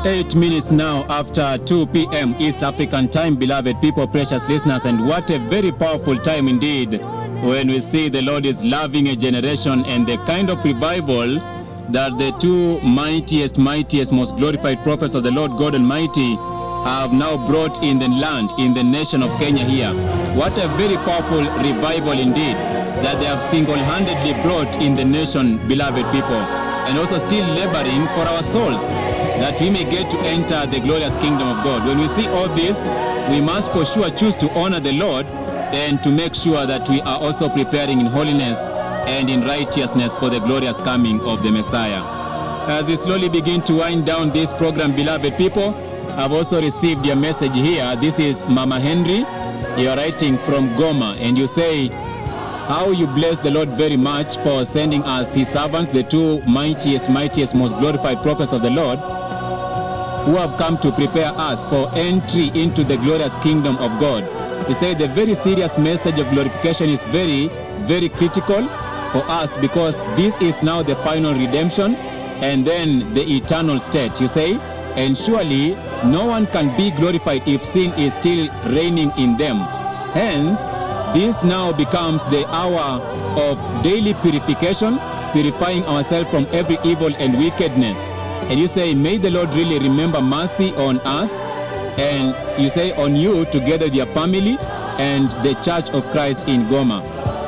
8 minutes now after 2 p.m. East African time, beloved people, precious listeners, and what a very powerful time indeed when we see the Lord is loving a generation and the kind of revival that the two mightiest, most glorified prophets of the Lord God Almighty have now brought in the land, in the nation of Kenya here. What a very powerful revival indeed that they have single-handedly brought in the nation, beloved people, and also still laboring for our souls, that we may get to enter the glorious kingdom of God. When we see all this, we must for sure choose to honor the Lord and to make sure that we are also preparing in holiness and in righteousness for the glorious coming of the Messiah. As we slowly begin to wind down this program, beloved people, I've also received your message here. This is Mama Henry. You're writing from Goma, and you say how you bless the Lord very much for sending us his servants, the two mightiest, most glorified prophets of the Lord, who have come to prepare us for entry into the glorious kingdom of God. You say the very serious message of glorification is very, very critical for us, because this is now the final redemption and then the eternal state. You say, and surely no one can be glorified if sin is still reigning in them. Hence, this now becomes the hour of daily purification, purifying ourselves from every evil and wickedness. And you say, may the Lord really remember mercy on us, and you say on you together with your family and the Church of Christ in Goma.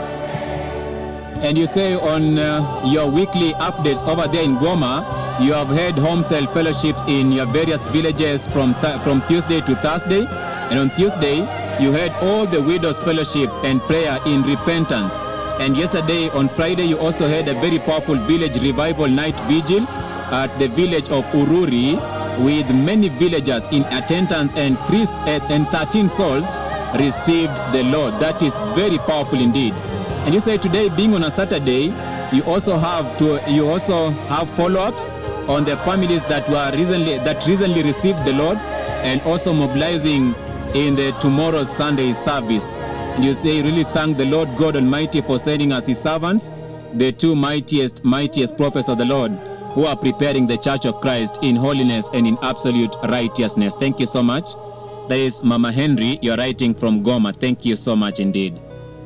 And you say on your weekly updates over there in Goma, you have had home cell fellowships in your various villages from Tuesday to Thursday, and on Tuesday you had all the widows fellowship and prayer in repentance. And yesterday on Friday you also had a very powerful village revival night vigil at the village of Ururi, with many villagers in attendance, and 13 souls received the Lord. That is very powerful indeed. And you say today, being on a Saturday, you also have follow-ups on the families that recently received the Lord, and also mobilizing in the tomorrow's Sunday service. And you say, really thank the Lord God Almighty for sending us his servants, the two mightiest prophets of the Lord, who are preparing the Church of Christ in holiness and in absolute righteousness. Thank you so much. That is Mama Henry. You're writing from Goma. Thank you so much indeed.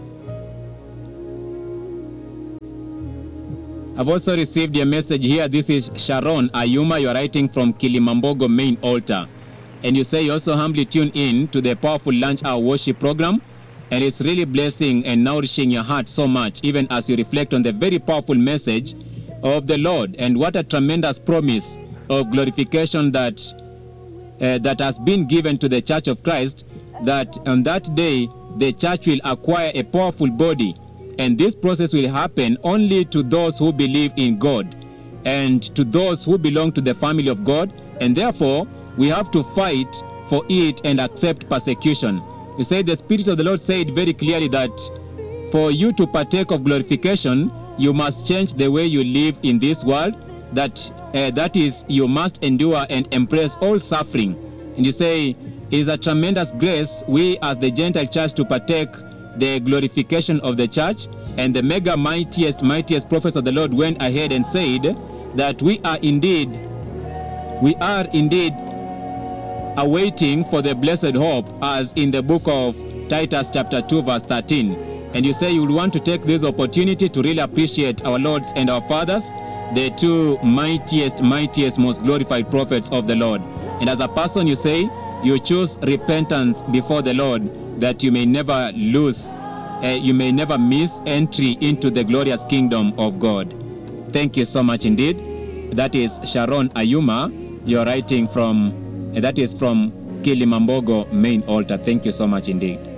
I've also received a message here. This is Sharon Ayuma. You're writing from Kilimambogo main altar. And you say you also humbly tune in to the powerful lunch hour worship program. And it's really blessing and nourishing your heart so much, even as you reflect on the very powerful message of the Lord, and what a tremendous promise of glorification that has been given to the Church of Christ, that on that day the church will acquire a powerful body, and this process will happen only to those who believe in God and to those who belong to the family of God, and therefore we have to fight for it and accept persecution. You say the Spirit of the Lord said very clearly that for you to partake of glorification, you must change the way you live in this world, that is, you must endure and embrace all suffering. And you say, it is a tremendous grace, we as the Gentile church, to partake the glorification of the church. And the mega mightiest prophets of the Lord went ahead and said that we are indeed awaiting for the blessed hope, as in the book of Titus chapter 2 verse 13. And you say you would want to take this opportunity to really appreciate our Lords and our Fathers, the two mightiest, most glorified prophets of the Lord. And as a person, you say you choose repentance before the Lord, that you may never miss entry into the glorious kingdom of God. Thank you so much indeed. That is Sharon Ayuma. You're writing from Kilimambogo main altar. Thank you so much indeed.